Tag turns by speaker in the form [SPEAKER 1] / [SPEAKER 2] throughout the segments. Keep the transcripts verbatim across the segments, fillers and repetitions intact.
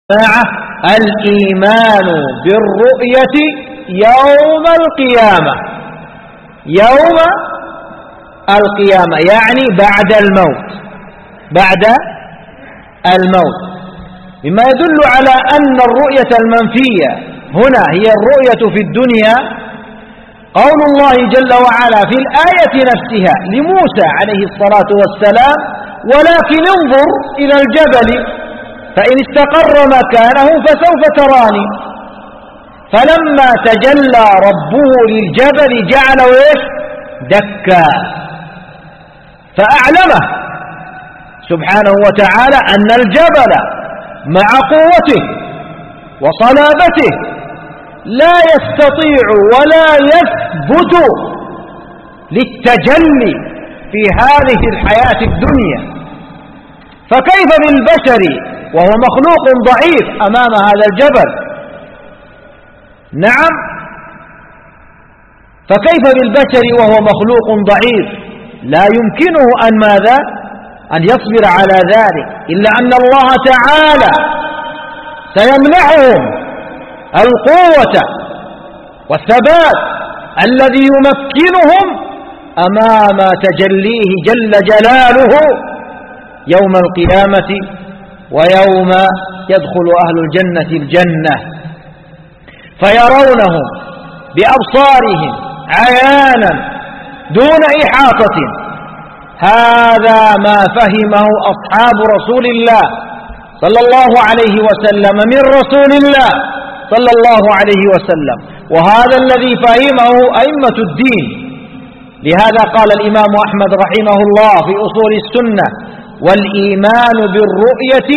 [SPEAKER 1] الإيمان بالرؤية يوم القيامة. يوم القيامة يعني بعد الموت، بعد الموت، مما يدل على أن الرؤية المنفية هنا هي الرؤية في الدنيا. قول الله جل وعلا في الآية نفسها لموسى عليه الصلاة والسلام: ولكن انظر إلى الجبل فإن استقر مكانه فسوف تراني. فلما تجلى ربه للجبل جعله إيش؟ دكا، فأعلمه سبحانه وتعالى أن الجبل مع قوته وصلابته لا يستطيع ولا يثبت للتجلي في هذه الحياة الدنيا، فكيف بالبشر وهو مخلوق ضعيف أمام هذا الجبل؟ نعم، فكيف بالبشر وهو مخلوق ضعيف لا يمكنه أن ماذا؟ أن يصبر على ذلك، إلا أن الله تعالى سيمنحهم القوة والثبات الذي يمكنهم أمام تجليه جل جلاله يوم القيامة ويوم يدخل أهل الجنة الجنة فيرونهم بأبصارهم عيانا دون إحاطة. هذا ما فهمه أصحاب رسول الله صلى الله عليه وسلم من رسول الله صلى الله عليه وسلم، وهذا الذي فهمه أئمة الدين. لهذا قال الإمام أحمد رحمه الله في أصول السنة: والإيمان بالرؤية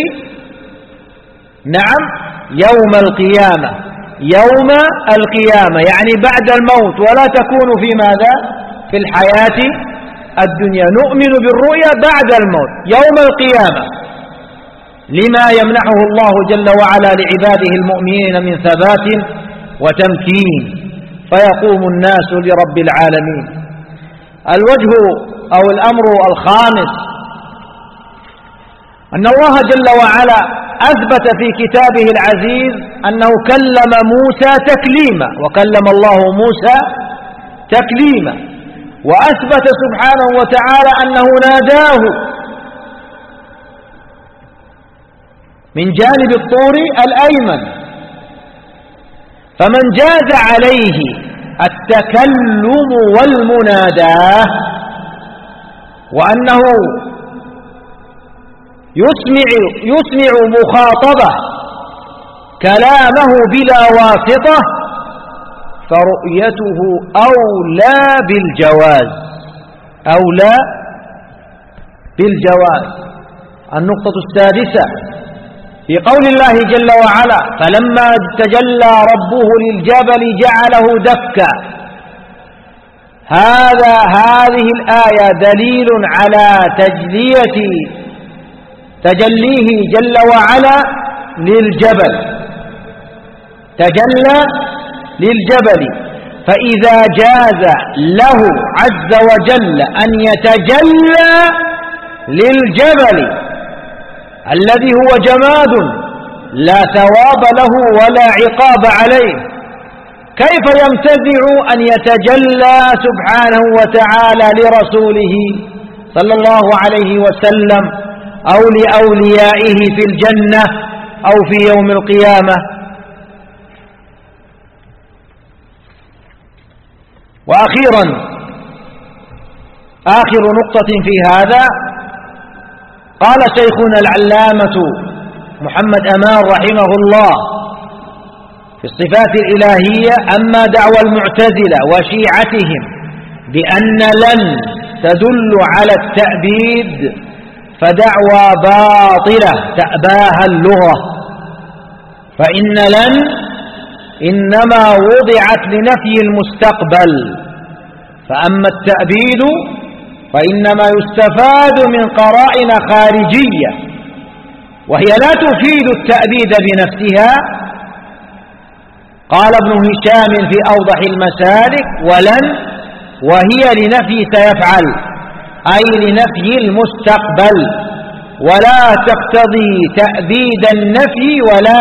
[SPEAKER 1] نعم يوم القيامة، يوم القيامة يعني بعد الموت، ولا تكون في ماذا؟ في الحياة الدنيا. نؤمن بالرؤيا بعد الموت يوم القيامة لما يمنحه الله جل وعلا لعباده المؤمنين من ثبات وتمكين، فيقوم الناس لرب العالمين. الوجه أو الأمر الخامس أن الله جل وعلا أثبت في كتابه العزيز أنه كلم موسى تكليما، وكلم الله موسى تكليما، وأثبت سبحانه وتعالى أنه ناداه من جانب الطور الأيمن. فمن جاز عليه التكلم والمناداه وأنه يسمع, يسمع مخاطبه كلامه بلا واسطة فرؤيته أولى بالجواز، أولى بالجواز. النقطة السادسة في قول الله جل وعلا: فلما تجلى ربه للجبل جعله دكا. هذا هذه الآية دليل على تجلية تجليه جل وعلا للجبل، تجلى للجبل. فإذا جاز له عز وجل أن يتجلى للجبل الذي هو جماد لا ثواب له ولا عقاب عليه، كيف يمتنع أن يتجلى سبحانه وتعالى لرسوله صلى الله عليه وسلم أو لأوليائه في الجنة أو في يوم القيامة؟ وأخيرا آخر نقطة في هذا، قال شيخنا العلامة محمد أمان رحمه الله في الصفات الإلهية: أما دعوى المعتزلة وشيعتهم بأن لن تدل على التأبيد فدعوى باطلة تأباها اللغة، فإن لن إنما وضعت لنفي المستقبل، فأما التأبيد فإنما يستفاد من قرائن خارجية وهي لا تفيد التأبيد بنفسها. قال ابن هشام في أوضح المسالك: ولن وهي لنفي سيفعل، أي لنفي المستقبل، ولا تقتضي تأبيد النفي ولا